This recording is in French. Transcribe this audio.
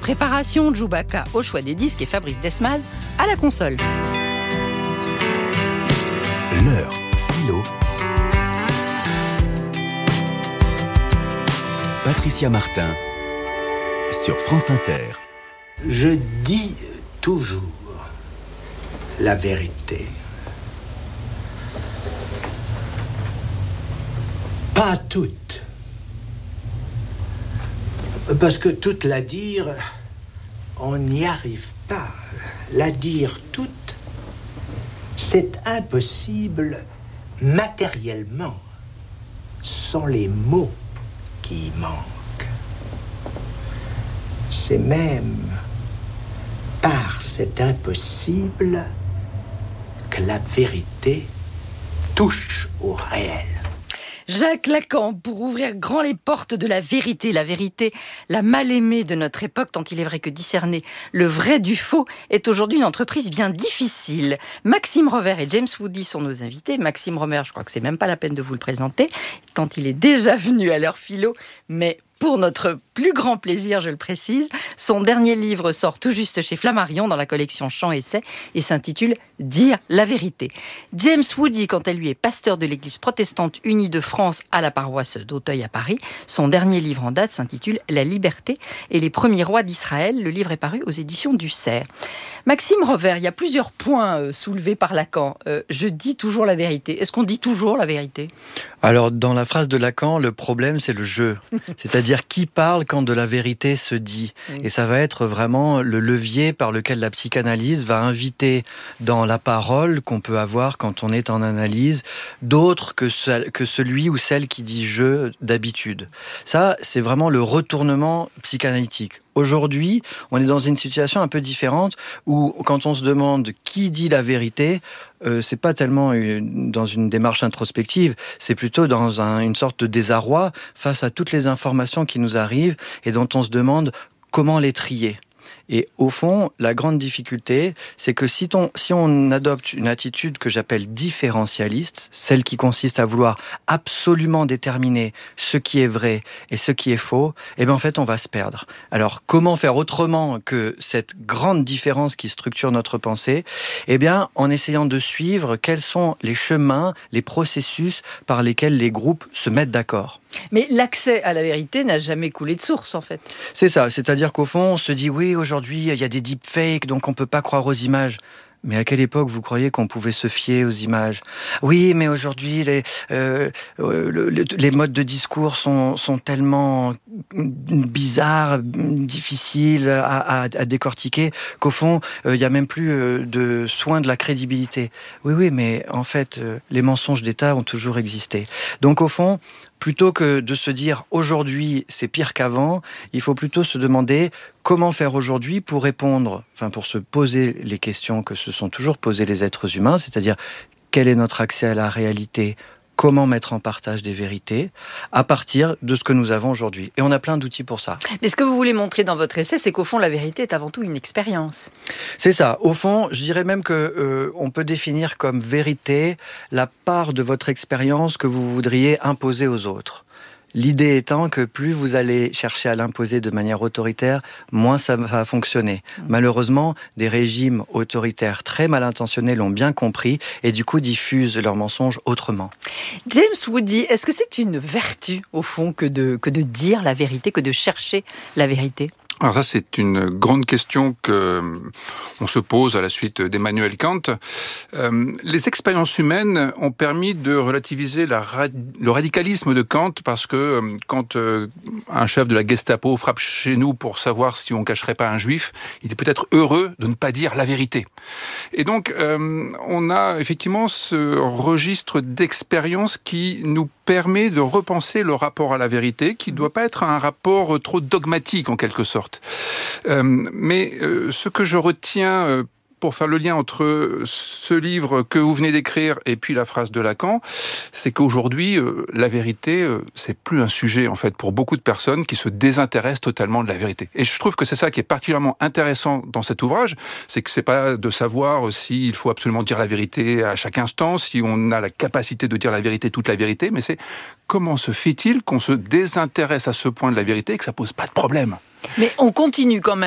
préparation, Djoubaka au choix des disques et Fabrice Desmaz à la console. L'heure philo. Patricia Martin sur France Inter. Je dis toujours la vérité. Pas toute. Parce que toute la dire, on n'y arrive pas. La dire toute, c'est impossible matériellement, sans les mots qui y manquent. C'est même par cet impossible que la vérité touche au réel. Jacques Lacan, pour ouvrir grand les portes de la vérité, la mal-aimée de notre époque, tant il est vrai que discerner le vrai du faux est aujourd'hui une entreprise bien difficile. Maxime Rover et James Woody sont nos invités. Maxime Rover, je crois que c'est même pas la peine de vous le présenter, tant il est déjà venu à l'heure philo, mais pour notre plus grand plaisir, je le précise, son dernier livre sort tout juste chez Flammarion dans la collection Chants-Essais et s'intitule « Dire la vérité ». James Woody, quant à lui, est pasteur de l'Église protestante unie de France à la paroisse d'Auteuil à Paris. Son dernier livre en date s'intitule « La liberté et les premiers rois d'Israël ». Le livre est paru aux éditions du Cerf. Maxime Rover, il y a plusieurs points soulevés par Lacan. Je dis toujours la vérité. Est-ce qu'on dit toujours la vérité ? Alors, dans la phrase de Lacan, le problème, c'est le jeu. C'est-à-dire qui parle quand de la vérité se dit. Et ça va être vraiment le levier par lequel la psychanalyse va inviter dans la parole qu'on peut avoir quand on est en analyse d'autres que celui ou celle qui dit je d'habitude. Ça, c'est vraiment le retournement psychanalytique. Aujourd'hui, on est dans une situation un peu différente où, quand on se demande qui dit la vérité, c'est pas tellement dans une démarche introspective, c'est plutôt dans une sorte de désarroi face à toutes les informations qui nous arrivent et dont on se demande comment les trier. Et au fond, la grande difficulté, c'est que si on adopte une attitude que j'appelle différentialiste, celle qui consiste à vouloir absolument déterminer ce qui est vrai et ce qui est faux, eh bien en fait on va se perdre. Alors comment faire autrement que cette grande différence qui structure notre pensée ? Eh bien en essayant de suivre quels sont les chemins, les processus par lesquels les groupes se mettent d'accord. Mais l'accès à la vérité n'a jamais coulé de source, en fait. C'est ça, c'est-à-dire qu'au fond, on se dit, oui, aujourd'hui, il y a des deepfakes, donc on ne peut pas croire aux images. Mais à quelle époque vous croyez qu'on pouvait se fier aux images ? Oui, mais aujourd'hui, les modes de discours sont tellement bizarres, difficiles à décortiquer, qu'au fond, il n'y a même plus de soin de la crédibilité. Oui, mais en fait, les mensonges d'État ont toujours existé. Donc au fond, plutôt que de se dire aujourd'hui c'est pire qu'avant, il faut plutôt se demander comment faire aujourd'hui pour répondre, pour se poser les questions que se sont toujours posées les êtres humains, c'est-à-dire quel est notre accès à la réalité ? Comment mettre en partage des vérités à partir de ce que nous avons aujourd'hui. Et on a plein d'outils pour ça. Mais ce que vous voulez montrer dans votre essai, c'est qu'au fond, la vérité est avant tout une expérience. C'est ça. Au fond, je dirais même qu'on peut définir comme vérité la part de votre expérience que vous voudriez imposer aux autres. L'idée étant que plus vous allez chercher à l'imposer de manière autoritaire, moins ça va fonctionner. Malheureusement, des régimes autoritaires très mal intentionnés l'ont bien compris et du coup diffusent leurs mensonges autrement. James Woody, est-ce que c'est une vertu, au fond, que de dire la vérité, que de chercher la vérité ? Alors ça, c'est une grande question que on se pose à la suite d'Emmanuel Kant. Les expériences humaines ont permis de relativiser le radicalisme de Kant, parce que quand un chef de la Gestapo frappe chez nous pour savoir si on cacherait pas un juif, il est peut-être heureux de ne pas dire la vérité. Et donc, on a effectivement ce registre d'expérience qui nous permet de repenser le rapport à la vérité, qui ne doit pas être un rapport trop dogmatique en quelque sorte. Mais ce que je retiens pour faire le lien entre ce livre que vous venez d'écrire et puis la phrase de Lacan, c'est qu'aujourd'hui, la vérité, c'est plus un sujet, en fait, pour beaucoup de personnes qui se désintéressent totalement de la vérité. Et je trouve que c'est ça qui est particulièrement intéressant dans cet ouvrage, c'est que c'est pas de savoir s'il faut absolument dire la vérité à chaque instant, si on a la capacité de dire la vérité, toute la vérité, mais c'est comment se fait-il qu'on se désintéresse à ce point de la vérité et que ça pose pas de problème. Mais on continue quand même